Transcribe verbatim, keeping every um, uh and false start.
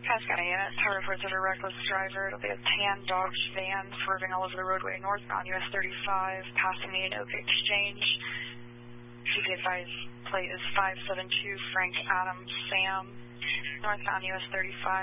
Cass County unit, tower reports of a reckless driver. It'll be a tan Dodge van swerving all over the roadway northbound U S thirty-five, passing the Anoka Exchange. P P advised plate is five seven two Frank Adams Sam, northbound U S thirty-five.